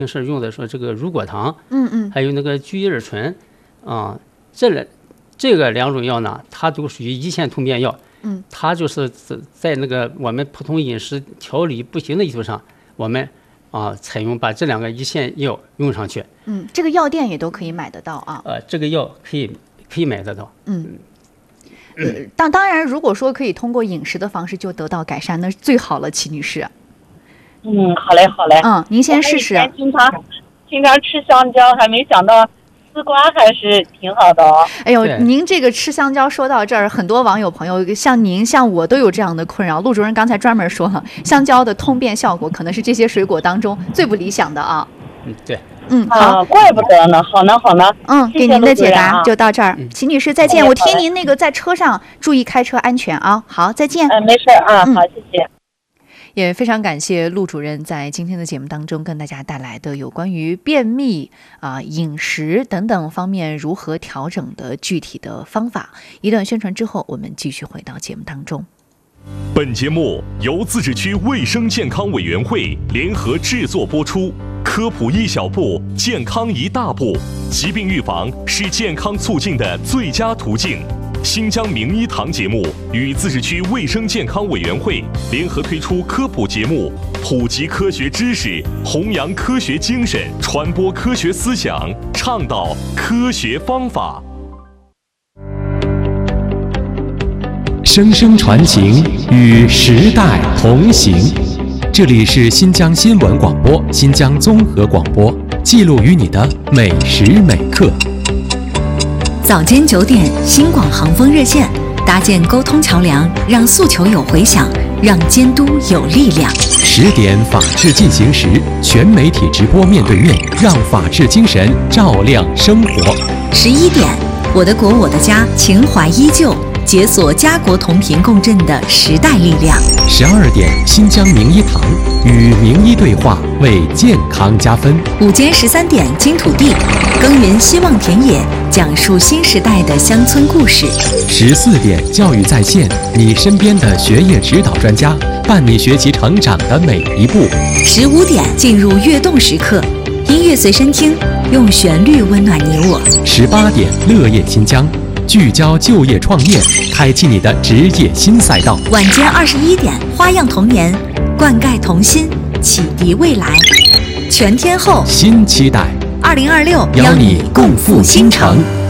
平时用的说这个乳果糖， 还有那个聚乙二醇啊，这个2种药呢，它都属于一线通便药。它就是在那个我们普通饮食调理不行的基础上，我们采用把这2个一线药用上去。 这个药店也都可以买得到啊。 这个药可以买得到。 当然，如果说可以通过饮食的方式就得到改善，那是最好了，齐女士。 好嘞。 您先试试。 经常吃香蕉，还没想到丝瓜还是挺好的哦。 哎呦，您这个吃香蕉说到这儿，很多网友朋友像您像我都有这样的困扰。陆主任刚才专门说了，香蕉的通便效果可能是这些水果当中最不理想的啊。 对。 好， 怪不得呢。好呢。 给您的解答就到这儿。齐女士再见。我听您那个在车上注意开车安全啊。好，再见。 没事啊。好，谢谢。 也非常感谢陆主任在今天的节目当中跟大家带来的有关于便秘饮食等等方面如何调整的具体的方法。一段宣传之后，我们继续回到节目当中。 本节目由自治区卫生健康委员会联合制作播出。科普一小步，健康一大步。疾病预防是健康促进的最佳途径。新疆名医堂节目与自治区卫生健康委员会联合推出科普节目，普及科学知识，弘扬科学精神，传播科学思想，倡导科学方法。 声声传情，与时代同行。这里是新疆新闻广播、新疆综合广播，记录于你的每时每刻。 早间9点，新广航风热线，搭建沟通桥梁，让诉求有回响，让监督有力量。 10点，法治进行时，全媒体直播面对面，让法治精神照亮生活。 11点，我的国我的家，情怀依旧，解锁家国同频共振的时代力量。 12点，新疆名医堂，与名医对话，为健康加分。 午间13点，金土地，耕耘希望田野，讲述新时代的乡村故事。 14点，教育在线，你身边的学业指导专家，伴你学习成长的每一步。 15点，进入跃动时刻，音乐随身听，用旋律温暖你我。 18点，乐业新疆，聚焦就业创业，开启你的职业新赛道。 晚间21点，花样童年，灌溉童心，启迪未来。全天候新期待， 2026， 邀你共赴新城。